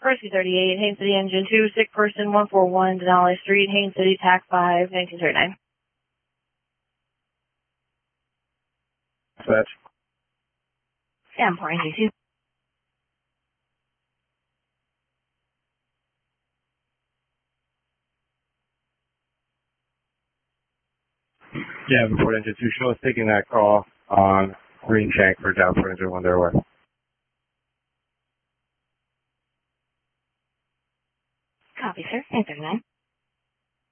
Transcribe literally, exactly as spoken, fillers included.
Rescue thirty-eight, Haines City Engine two, sick person one four one, Denali Street, Haines City, T A C five, nineteen thirty-nine. Dispatch. Yeah, I'm pouring G two. Yeah, report engine two, show us taking that call on Green Shank for Dow for engine one their way. Copy, sir. nineteen thirty-nine.